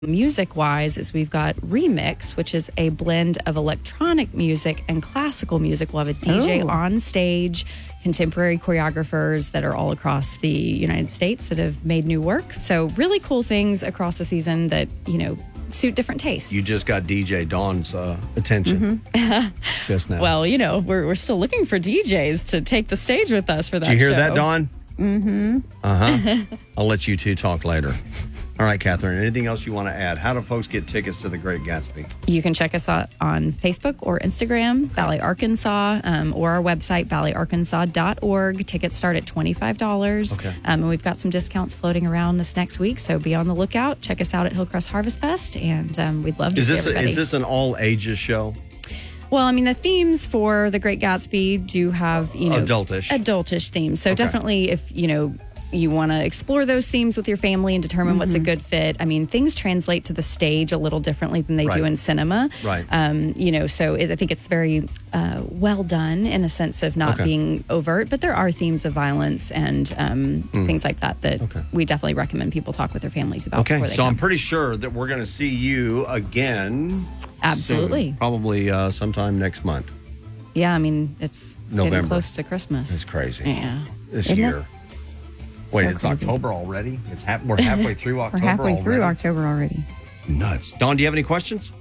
Music-wise, is we've got Remix, which is a blend of electronic music and classical music. We'll have a DJ on stage, contemporary choreographers that are all across the United States that have made new work. So really cool things across the season that, suit different tastes. You just got DJ Dawn's attention just now. Well, we're still looking for DJs to take the stage with us for that show. Did you hear that, Dawn? Mm-hmm. Uh-huh. I'll let you two talk later. All right, Catherine, anything else you want to add? How do folks get tickets to The Great Gatsby? You can check us out on Facebook or Instagram, Ballet Arkansas, or our website, balletarkansas.org. Tickets start at $25. Okay. And we've got some discounts floating around this next week, so be on the lookout. Check us out at Hillcrest Harvest Fest, and we'd love to see everybody. Is this an all-ages show? Well, the themes for The Great Gatsby do have, adultish themes. So definitely if, you want to explore those themes with your family and determine what's a good fit. Things translate to the stage a little differently than they do in cinema. Right. So I think it's very well done in a sense of not being overt, but there are themes of violence and things like that we definitely recommend people talk with their families about. Okay, before they so come. I'm pretty sure that we're going to see you again. Absolutely. Soon. Probably sometime next month. Yeah, it's November. getting close to Christmas. It's crazy. Yeah. This Isn't year. it? Wait, So it's crazy. October already? We're halfway through October We're halfway already? through October already. Nuts. Dawn, do you have any questions?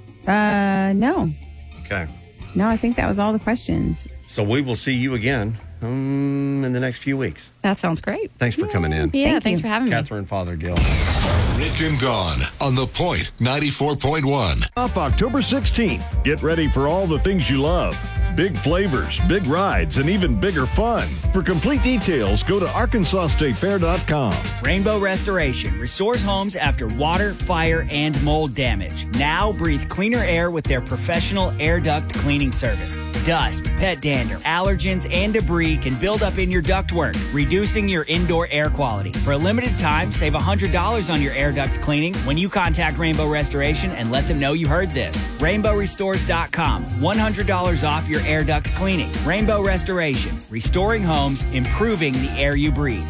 No. Okay. No, I think that was all the questions. So we will see you again in the next few weeks. That sounds great. Thanks for coming in. Yeah, thanks you. for having me. Catherine Fothergill. Rick and Dawn on The Point 94.1. Up October 16th. Get ready for all the things you love. Big flavors, big rides, and even bigger fun. For complete details, go to ArkansasStateFair.com. Rainbow Restoration restores homes after water, fire, and mold damage. Now breathe cleaner air with their professional air duct cleaning service. Dust, pet dander, allergens, and debris can build up in your ductwork, reducing your indoor air quality. For a limited time, save $100 on your air duct cleaning when you contact Rainbow Restoration and let them know you heard this. RainbowRestores.com. $100 off your air duct cleaning. Rainbow Restoration. Restoring homes, improving the air you breathe.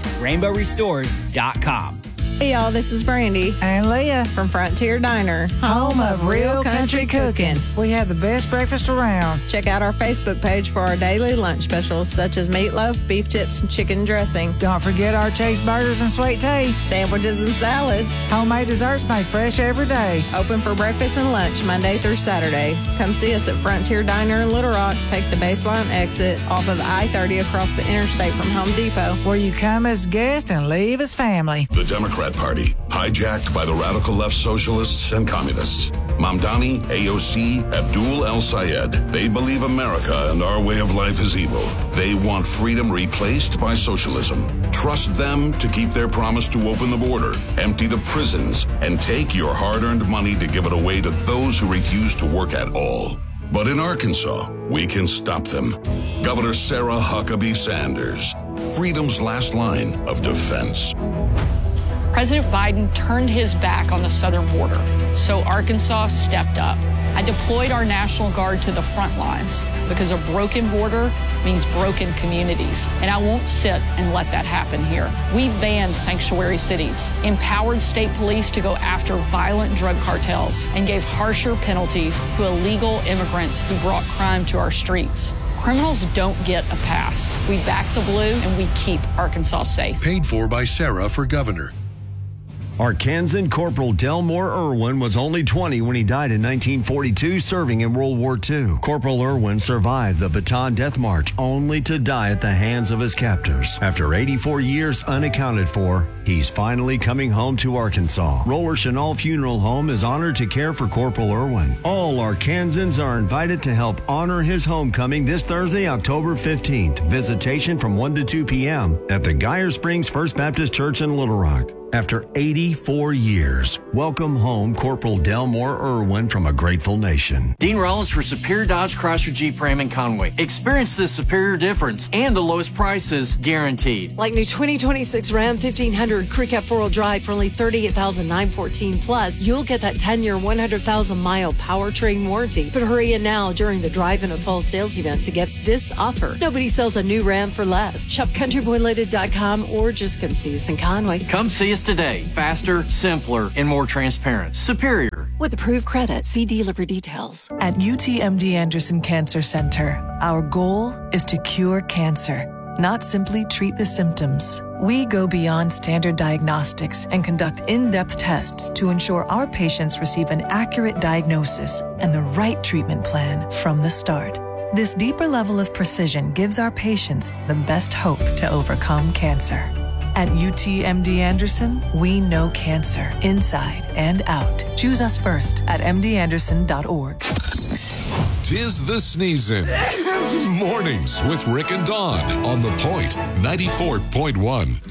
RainbowRestores.com. Hey y'all, this is Brandy and Leah from Frontier Diner, home of real country cooking. We have the best breakfast around. Check out our Facebook page for our daily lunch specials, such as meatloaf, beef tips, and chicken dressing. Don't forget our Chase burgers and sweet tea, sandwiches and salads, homemade desserts made fresh every day. Open for breakfast and lunch Monday through Saturday. Come see us at Frontier Diner in Little Rock. Take the Baseline exit off of I-30 across the interstate from Home Depot, where you come as guest and leave as family. The Democrat Party, hijacked by the radical left socialists and communists. Mamdani, AOC, Abdul El-Sayed. They believe America and our way of life is evil. They want freedom replaced by socialism. Trust them to keep their promise to open the border, empty the prisons, and take your hard-earned money to give it away to those who refuse to work at all. But in Arkansas, we can stop them. Governor Sarah Huckabee Sanders, freedom's last line of defense. President Biden turned his back on the southern border, so Arkansas stepped up. I deployed our National Guard to the front lines because a broken border means broken communities, and I won't sit and let that happen here. We banned sanctuary cities, empowered state police to go after violent drug cartels, and gave harsher penalties to illegal immigrants who brought crime to our streets. Criminals don't get a pass. We back the blue, and we keep Arkansas safe. Paid for by Sarah for governor. Arkansan Corporal Delmore Irwin was only 20 when he died in 1942 serving in World War II. Corporal Irwin survived the Bataan Death March only to die at the hands of his captors. After 84 years unaccounted for, he's finally coming home to Arkansas. Roller Chenal Funeral Home is honored to care for Corporal Irwin. All Arkansans are invited to help honor his homecoming this Thursday, October 15th. Visitation from 1 to 2 p.m. at the Geyer Springs First Baptist Church in Little Rock. After 84 years, welcome home Corporal Delmore Irwin from a grateful nation. Dean Rollins for Superior Dodge Chrysler Jeep Ram in Conway. Experience the superior difference and the lowest prices guaranteed. Like new 2026 Ram 1500 Crew Cab 4-wheel drive for only $38,914. Plus, you'll get that 10-year, 100,000-mile powertrain warranty. But hurry in now during the Drive-In a Fall sales event to get this offer. Nobody sells a new Ram for less. Shop countryboyloaded.com or just come see us in Conway. Come see us Test today. Faster, simpler, and more transparent. Superior. With approved credit, see dealer for details. At UTMD Anderson Cancer Center, our goal is to cure cancer, not simply treat the symptoms. We go beyond standard diagnostics and conduct in-depth tests to ensure our patients receive an accurate diagnosis and the right treatment plan from the start. This deeper level of precision gives our patients the best hope to overcome cancer. At UTMD Anderson, we know cancer inside and out. Choose us first at mdanderson.org. Tis the sneezing. Mornings with Rick and Dawn on The Point 94.1.